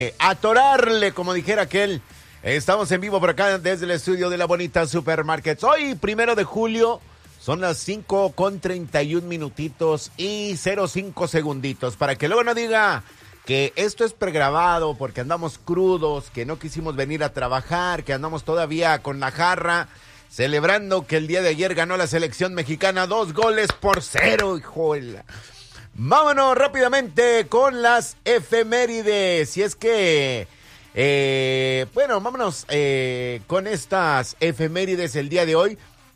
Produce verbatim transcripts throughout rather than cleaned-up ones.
Atorarle, como dijera aquel. Estamos en vivo por acá desde el estudio de la bonita Supermarkets. Hoy, primero de julio, son las cinco con treinta y un minutitos y cero cinco segunditos. Para que luego no diga que esto es pregrabado porque andamos crudos, que no quisimos venir a trabajar, que andamos todavía con la jarra, celebrando que el día de ayer ganó la selección mexicana dos goles por cero, hijo de la... Vámonos rápidamente con las efemérides. Si es que, eh, bueno, vámonos eh, con estas efemérides el día de hoy.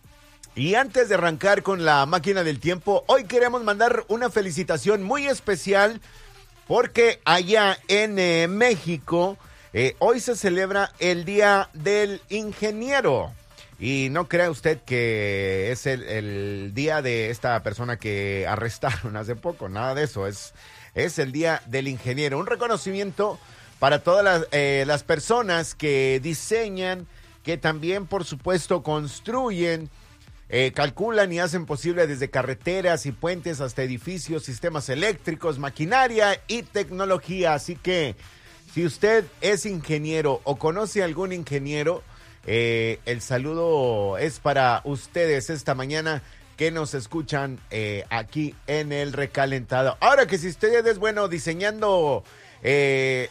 Y antes de arrancar con la máquina del tiempo, hoy queremos mandar una felicitación muy especial porque allá en eh, México, eh, hoy se celebra el Día del Ingeniero. Y no crea usted que es el, el día de esta persona que arrestaron hace poco, nada de eso, es, es el Día del Ingeniero, un reconocimiento para todas las, eh, las personas que diseñan, que también por supuesto construyen, eh, calculan y hacen posible desde carreteras y puentes hasta edificios, sistemas eléctricos, maquinaria y tecnología. Así que si usted es ingeniero o conoce a algún ingeniero, Eh, el saludo es para ustedes esta mañana que nos escuchan eh, aquí en el recalentado. Ahora que si usted es bueno diseñando eh,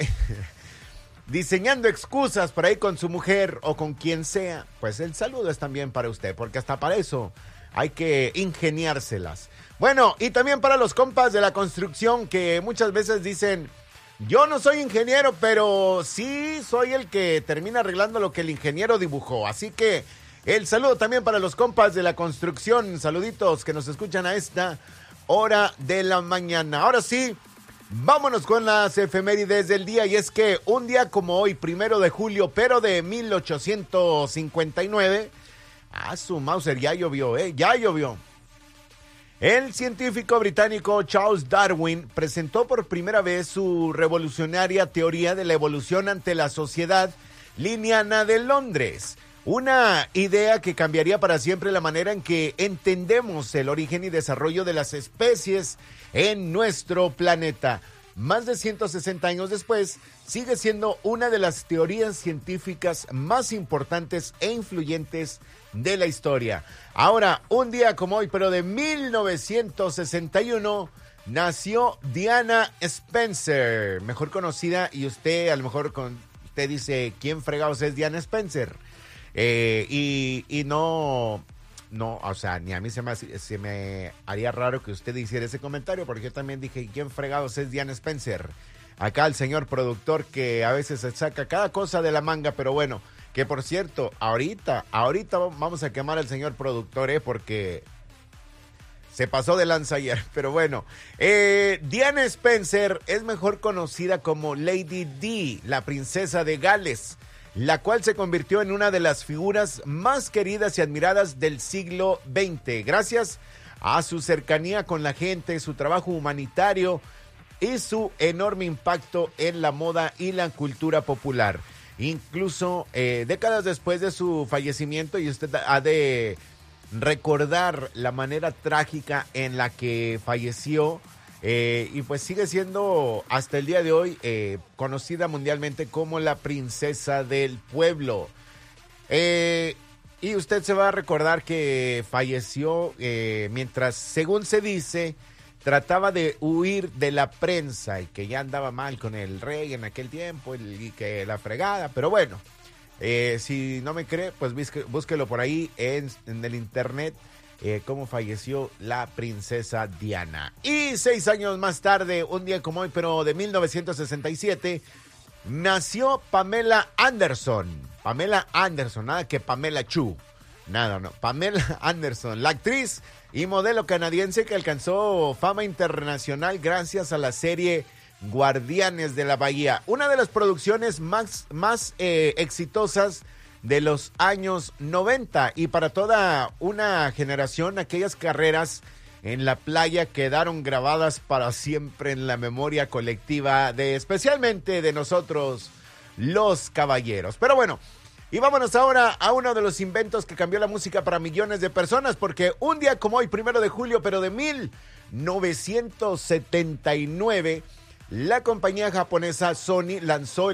diseñando excusas por ahí con su mujer o con quien sea, pues el saludo es también para usted, porque hasta para eso hay que ingeniárselas. Bueno, y también para los compas de la construcción que muchas veces dicen: yo no soy ingeniero, pero sí soy el que termina arreglando lo que el ingeniero dibujó. Así que el saludo también para los compas de la construcción. Saluditos que nos escuchan a esta hora de la mañana. Ahora sí, vámonos con las efemérides del día. Y es que un día como hoy, primero de julio, pero de mil ochocientos cincuenta y nueve, ah, su Mauser, ya llovió, ¿eh? Ya llovió. El científico británico Charles Darwin presentó por primera vez su revolucionaria teoría de la evolución ante la Sociedad Linneana de Londres, una idea que cambiaría para siempre la manera en que entendemos el origen y desarrollo de las especies en nuestro planeta. Más de ciento sesenta años después, sigue siendo una de las teorías científicas más importantes e influyentes de la historia. Ahora, un día como hoy, pero de mil novecientos sesenta y uno, nació Diana Spencer, mejor conocida, y usted a lo mejor con, usted dice, ¿quién fregados es Diana Spencer? Eh, y, y no, no, o sea, ni a mí se me, se me haría raro que usted hiciera ese comentario, porque yo también dije, ¿quién fregados es Diana Spencer? Acá el señor productor que a veces se saca cada cosa de la manga, pero bueno, que por cierto, ahorita, ahorita vamos a quemar al señor productor, ¿eh? Porque se pasó de lanza ayer, pero bueno. Eh, Diana Spencer es mejor conocida como Lady Di, la princesa de Gales, la cual se convirtió en una de las figuras más queridas y admiradas del siglo veinte, gracias a su cercanía con la gente, su trabajo humanitario y su enorme impacto en la moda y la cultura popular. Incluso eh, décadas después de su fallecimiento, y usted ha de recordar la manera trágica en la que falleció, eh, y pues sigue siendo hasta el día de hoy eh, conocida mundialmente como la princesa del pueblo. Eh, y usted se va a recordar que falleció eh, mientras, según se dice, trataba de huir de la prensa y que ya andaba mal con el rey en aquel tiempo y que la fregada. Pero bueno, eh, si no me cree, pues búsquelo por ahí en, en el internet, eh, cómo falleció la princesa Diana. Y seis años más tarde, un día como hoy, pero de mil novecientos sesenta y siete, nació Pamela Anderson. Pamela Anderson, nada que Pamela Chu. Nada, no. Pamela Anderson, la actriz y modelo canadiense que alcanzó fama internacional gracias a la serie Guardianes de la Bahía, una de las producciones más, más eh, exitosas de los años noventa, y para toda una generación aquellas carreras en la playa quedaron grabadas para siempre en la memoria colectiva de especialmente de nosotros los caballeros. Pero bueno, y vámonos ahora a uno de los inventos que cambió la música para millones de personas, porque un día como hoy, primero de julio, pero de mil novecientos setenta y nueve, La compañía japonesa Sony lanzó